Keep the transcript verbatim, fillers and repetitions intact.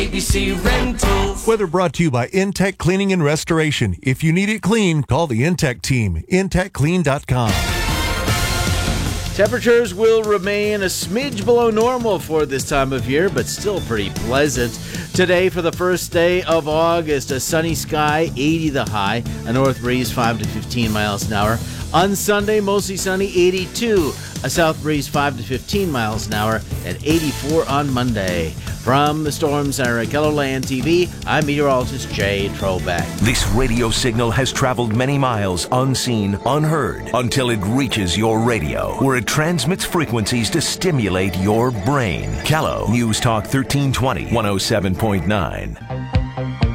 A B C Rentals. Weather brought to you by Intech Cleaning and Restoration. If you need it clean, call the Intech team. intech clean dot com. Temperatures will remain a smidge below normal for this time of year, but still pretty pleasant. Today, for the first day of August, a sunny sky, eighty the high, a north breeze five to fifteen miles an hour. On Sunday, mostly sunny, eighty-two, a south breeze five to fifteen miles an hour, and eighty-four on Monday. From the Storm Center at KELOLAND T V, I'm meteorologist Jay Trobeck. This radio signal has traveled many miles unseen, unheard, until it reaches your radio, where it transmits frequencies to stimulate your brain. Kello News Talk thirteen twenty, one oh seven point nine.